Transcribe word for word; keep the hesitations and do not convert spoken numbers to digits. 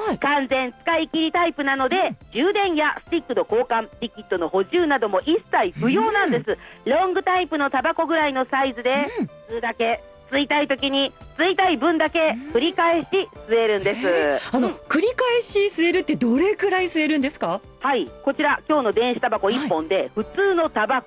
はい、 完全使い切りタイプなので、充電やスティックの交換、リキッドの補充なども一切不要なんです。うん、ロングタイプのタバコぐらいのサイズで、うん、吸うだけ、吸いたい時に吸いたい分だけ繰り返し吸えるんです。 あの、うん、繰り返し吸えるってどれくらい吸えるんですか？ はい、こちら今日の電子タバコいっぽんで、はい、普通のタバコ